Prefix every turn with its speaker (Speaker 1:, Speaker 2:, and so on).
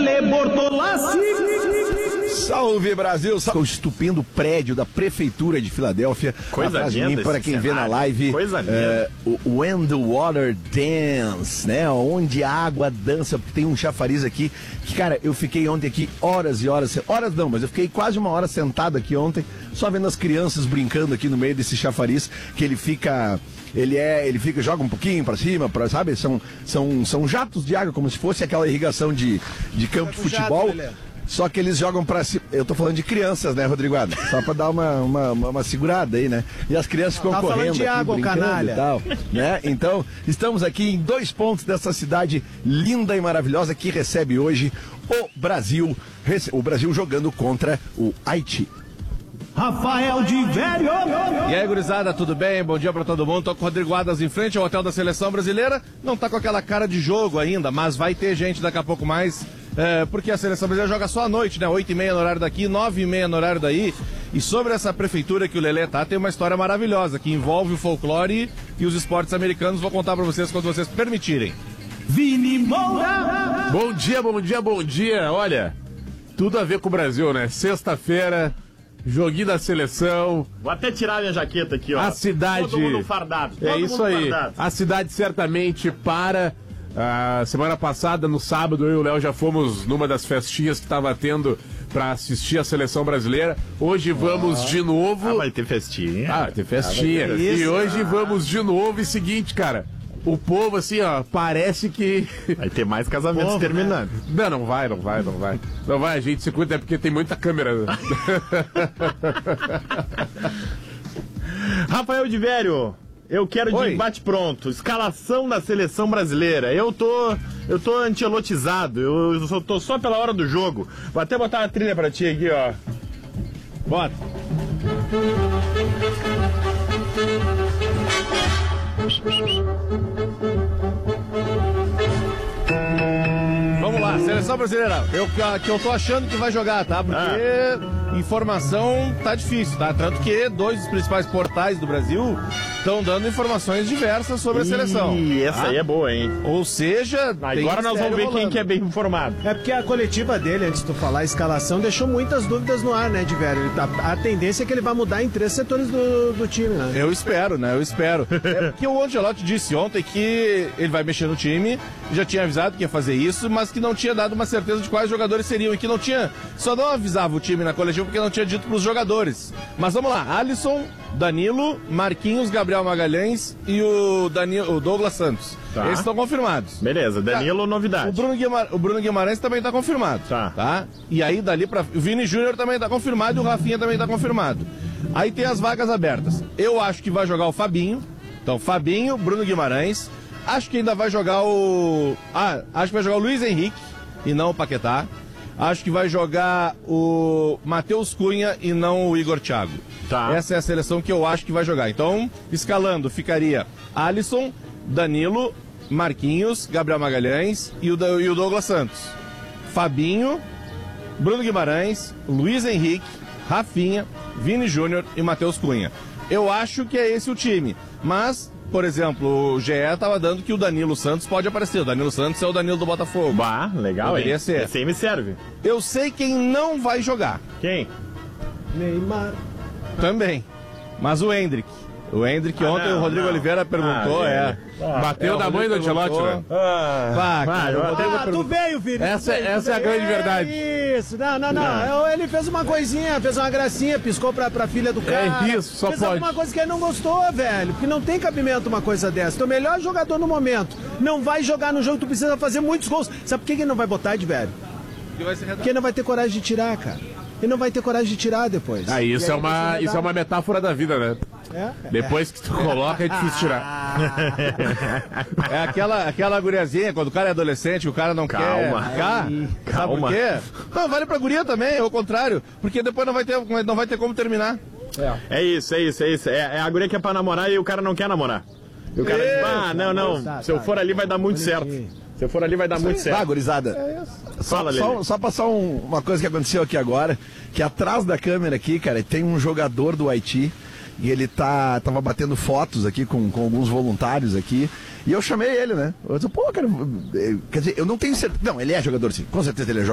Speaker 1: Lele Bortolassi.
Speaker 2: Salve Brasil, salve o estupendo prédio da Prefeitura de Filadélfia.
Speaker 3: Coisa linda
Speaker 2: para quem vê na live,
Speaker 3: coisa linda.
Speaker 2: When the Water Dance, né? Onde a água dança, porque tem um chafariz aqui, que cara, eu fiquei ontem aqui horas e horas não, mas eu fiquei quase uma hora sentado aqui ontem, só vendo as crianças brincando aqui no meio desse chafariz, que ele fica, joga um pouquinho pra cima, sabe? São jatos de água, como se fosse aquela irrigação de campo de futebol. Só que eles jogam pra cima. Eu tô falando de crianças, né, Rodrigo? Só pra dar uma segurada aí, né? E as crianças ficam correndo
Speaker 4: de água,
Speaker 2: aqui, brincando
Speaker 4: canalha.
Speaker 2: e tal, né? Então, estamos aqui em 2 pontos dessa cidade linda e maravilhosa que recebe hoje o Brasil. O Brasil jogando contra o Haiti.
Speaker 1: Rafael de Velho.
Speaker 5: E aí, gurizada, tudo bem? Bom dia pra todo mundo. Tô com o Rodrigo Adams em frente ao hotel da Seleção Brasileira. Não tá com aquela cara de jogo ainda, mas vai ter gente daqui a pouco mais. Porque a Seleção Brasileira joga só à noite, né? 8h30 no horário daqui, 9h30 no horário daí. E sobre essa prefeitura que o Lelê tá, tem uma história maravilhosa que envolve o folclore e os esportes americanos. Vou contar pra vocês quando vocês permitirem.
Speaker 1: Vini Moura.
Speaker 6: Bom dia, bom dia, bom dia. Olha, tudo a ver com o Brasil, né? Sexta-feira, joguinho da seleção.
Speaker 3: Vou até tirar minha jaqueta aqui, ó.
Speaker 6: A cidade...
Speaker 3: Todo mundo fardado.
Speaker 6: É isso aí. Fardado. A cidade certamente para... A semana passada, no sábado, eu e o Léo já fomos numa das festinhas que estava tendo para assistir a Seleção Brasileira. Hoje vamos de novo.
Speaker 3: Vai ter festinha.
Speaker 6: Vai ter festinha. E hoje vamos de novo. E seguinte, cara, o povo assim, ó, parece que...
Speaker 3: Vai ter mais casamentos terminando.
Speaker 6: Né? Não vai. Não vai, a gente se cuida, é porque tem muita câmera.
Speaker 3: Rafael de Velho. Eu quero de bate-pronto, escalação da Seleção Brasileira. Eu tô antielotizado, eu tô só pela hora do jogo. Vou até botar uma trilha pra ti aqui, ó. Bota.
Speaker 5: Vamos lá, Seleção Brasileira. Que eu tô achando que vai jogar, tá? Porque informação tá difícil, tá? Tanto que 2 dos principais portais do Brasil estão dando informações diversas sobre a seleção.
Speaker 3: E essa aí é boa, hein?
Speaker 5: Ou seja,
Speaker 3: agora nós vamos ver quem que é bem informado.
Speaker 4: É porque a coletiva dele, antes de tu falar a escalação, deixou muitas dúvidas no ar, né, de velho? A tendência é que ele vai mudar em 3 setores do time, né?
Speaker 5: Eu espero, né? Eu espero. É porque o Ancelotti disse ontem que ele vai mexer no time, já tinha avisado que ia fazer isso, mas que não tinha dado uma certeza de quais jogadores seriam e que não tinha, só não avisava o time na coletiva porque não tinha dito pros jogadores. Mas vamos lá, Alisson, Danilo, Marquinhos, Gabriel Magalhães e o Douglas Santos.
Speaker 3: Tá.
Speaker 5: Eles estão confirmados.
Speaker 3: Beleza, Danilo, novidade.
Speaker 5: O Bruno Guimarães também está confirmado. Tá. E aí dali pra... O Vini Júnior também está confirmado e o Rafinha também está confirmado. Aí tem as vagas abertas. Eu acho que vai jogar o Fabinho. Então, Fabinho, Bruno Guimarães. Acho que ainda vai jogar acho que vai jogar o Luiz Henrique e não o Paquetá. Acho que vai jogar o Matheus Cunha e não o Igor Thiago.
Speaker 3: Tá.
Speaker 5: Essa é a seleção que eu acho que vai jogar. Então, escalando, ficaria Alisson, Danilo, Marquinhos, Gabriel Magalhães e o Douglas Santos. Fabinho, Bruno Guimarães, Luiz Henrique, Rafinha, Vini Júnior e Matheus Cunha. Eu acho que é esse o time. Mas, por exemplo, o GE estava dando que o Danilo Santos pode aparecer. O Danilo Santos é o Danilo do Botafogo.
Speaker 3: Bah, legal,
Speaker 5: poderia
Speaker 3: hein?
Speaker 5: ser.
Speaker 3: Esse aí me serve.
Speaker 5: Eu sei quem não vai jogar.
Speaker 3: Quem?
Speaker 4: Neymar.
Speaker 5: Também. Mas o Hendrick. O Hendrick, ontem o Rodrigo Oliveira perguntou,
Speaker 6: bateu da mãe do Ancelotti, né?
Speaker 4: Tu veio, Vini.
Speaker 6: Essa é a grande verdade.
Speaker 4: Isso, não. Ele fez uma coisinha, fez uma gracinha, piscou pra filha do cara.
Speaker 6: É isso, só
Speaker 4: fez
Speaker 6: pode.
Speaker 4: alguma coisa que ele não gostou, velho. Porque não tem cabimento uma coisa dessa. Teu melhor jogador no momento não vai jogar no jogo, tu precisa fazer muitos gols. Sabe por que ele não vai botar, de velho? Porque ele não vai ter coragem de tirar, cara. Ele não vai ter coragem de tirar depois.
Speaker 6: Isso é uma metáfora da vida, né? Depois que tu coloca, é difícil tirar.
Speaker 5: É aquela guriazinha, quando o cara é adolescente, o cara não quer ficar. Sabe por quê? Não, vale pra guria também, é o contrário. Porque depois não vai ter como terminar.
Speaker 3: É isso. É a guria que é pra namorar e o cara não quer namorar. E o cara diz, não. Se eu for ali vai dar muito certo. Se eu for ali vai dar muito certo.
Speaker 2: Gurizada.
Speaker 3: Fala,
Speaker 2: só passar uma coisa que aconteceu aqui agora, que atrás da câmera aqui, cara, tem um jogador do Haiti e ele tava batendo fotos aqui com alguns voluntários aqui. E eu chamei ele, né? Eu disse, pô, cara, quer dizer, eu não tenho certeza. Não, ele é jogador sim, com certeza ele é jogador.